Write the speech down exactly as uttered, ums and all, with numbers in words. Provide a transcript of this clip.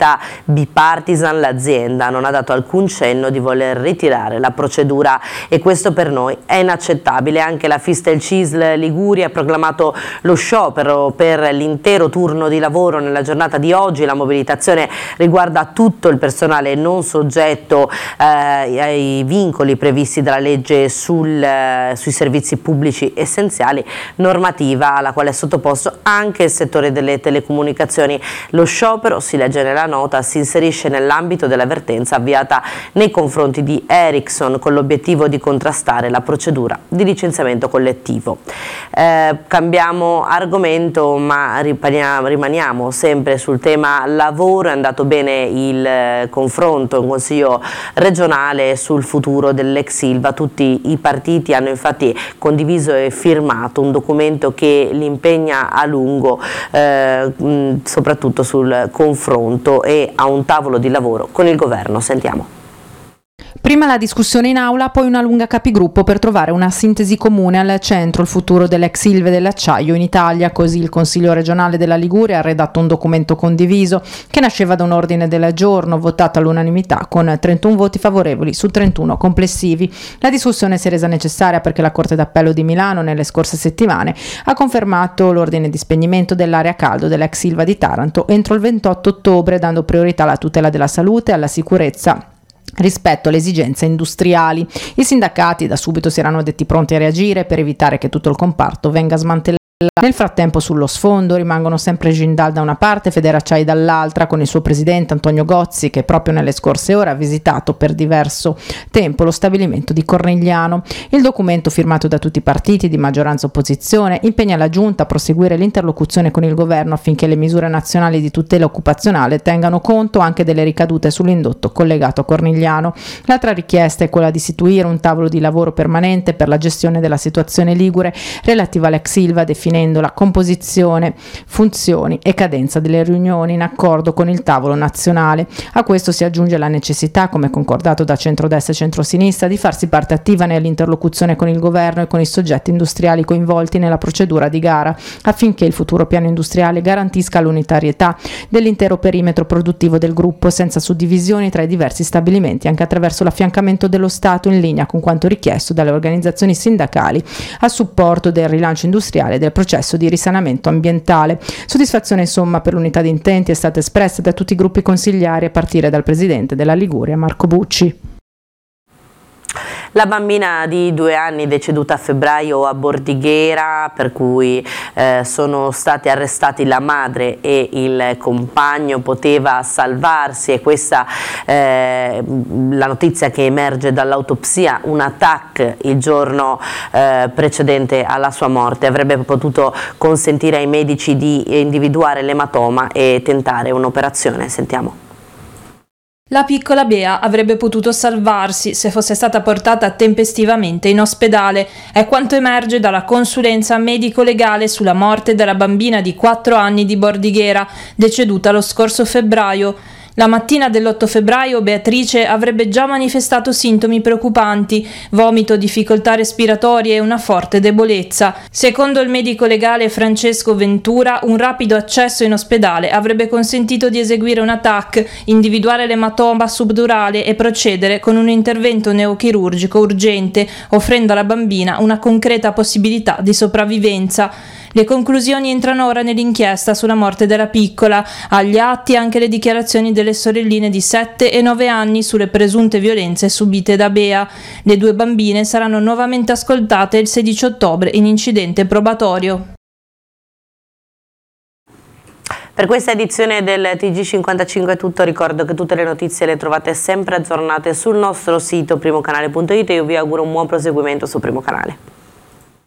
modalità bipartisan, l'azienda non ha dato alcun cenno di voler ritirare la procedura e questo per noi è inaccettabile. Anche la Fistel C I S L Liguria ha proclamato lo sciopero per l'intero turno di lavoro nella giornata di oggi. La mobilitazione riguarda tutto il personale non soggetto eh, ai vincoli previsti dalla legge sul, eh, sui servizi pubblici essenziali, normativa alla quale è sottoposto anche il settore delle telecomunicazioni. Lo sciopero, si legge nella nota, si inserisce nell'ambito dell'avvertenza avviata nei confronti di Ericsson con l'obiettivo di contrastare la procedura di licenziamento collettivo. Eh, cambiamo argomento, ma rimaniamo sempre sul tema lavoro. È andato bene il eh, confronto in Consiglio regionale sul futuro dell'ex Ilva. Tutti i partiti hanno infatti condiviso e firmato un documento che li impegna a lungo, eh, mh, soprattutto sul confronto e a un tavolo di lavoro con il governo. Sentiamo. Prima la discussione in aula, poi una lunga capigruppo per trovare una sintesi comune. Al centro il futuro dell'ex Ilva e dell'acciaio in Italia. Così il Consiglio regionale della Liguria ha redatto un documento condiviso che nasceva da un ordine del giorno votato all'unanimità con trentuno voti favorevoli su trentuno complessivi. La discussione si è resa necessaria perché la Corte d'Appello di Milano nelle scorse settimane ha confermato l'ordine di spegnimento dell'area a caldo dell'ex Ilva di Taranto entro il ventotto ottobre, dando priorità alla tutela della salute e alla sicurezza rispetto alle esigenze industriali. I sindacati da subito si erano detti pronti a reagire per evitare che tutto il comparto venga smantellato. Nel frattempo sullo sfondo rimangono sempre Jindal da una parte e Federacciai dall'altra, con il suo presidente Antonio Gozzi che proprio nelle scorse ore ha visitato per diverso tempo lo stabilimento di Cornigliano. Il documento, firmato da tutti i partiti di maggioranza e opposizione, impegna la Giunta a proseguire l'interlocuzione con il governo affinché le misure nazionali di tutela occupazionale tengano conto anche delle ricadute sull'indotto collegato a Cornigliano. L'altra richiesta è quella di istituire un tavolo di lavoro permanente per la gestione della situazione ligure relativa all'ex Ilva, definendo la composizione, funzioni e cadenza delle riunioni in accordo con il tavolo nazionale. A questo si aggiunge la necessità, come concordato da centrodestra e centrosinistra, di farsi parte attiva nell'interlocuzione con il governo e con i soggetti industriali coinvolti nella procedura di gara, affinché il futuro piano industriale garantisca l'unitarietà dell'intero perimetro produttivo del gruppo, senza suddivisioni tra i diversi stabilimenti, anche attraverso l'affiancamento dello Stato in linea con quanto richiesto dalle organizzazioni sindacali a supporto del rilancio industriale e del processo di risanamento ambientale. Soddisfazione insomma per l'unità di intenti è stata espressa da tutti i gruppi consigliari a partire dal presidente della Liguria Marco Bucci. La bambina di due anni deceduta a febbraio a Bordighera, per cui eh, sono stati arrestati la madre e il compagno, poteva salvarsi, e questa è eh, la notizia che emerge dall'autopsia. Un attacco il giorno eh, precedente alla sua morte avrebbe potuto consentire ai medici di individuare l'ematoma e tentare un'operazione. Sentiamo. La piccola Bea avrebbe potuto salvarsi se fosse stata portata tempestivamente in ospedale. È quanto emerge dalla consulenza medico-legale sulla morte della bambina di quattro anni di Bordighera, deceduta lo scorso febbraio. La mattina dell'otto febbraio Beatrice avrebbe già manifestato sintomi preoccupanti: vomito, difficoltà respiratorie e una forte debolezza. Secondo il medico legale Francesco Ventura, un rapido accesso in ospedale avrebbe consentito di eseguire un A T A C, individuare l'ematoma subdurale e procedere con un intervento neochirurgico urgente, offrendo alla bambina una concreta possibilità di sopravvivenza. Le conclusioni entrano ora nell'inchiesta sulla morte della piccola. Agli atti anche le dichiarazioni delle sorelline di sette e nove anni sulle presunte violenze subite da Bea. Le due bambine saranno nuovamente ascoltate il sedici ottobre in incidente probatorio. Per questa edizione del T G cinquantacinque è tutto. Ricordo che tutte le notizie le trovate sempre aggiornate sul nostro sito primocanale punto it e io vi auguro un buon proseguimento su Primo Canale.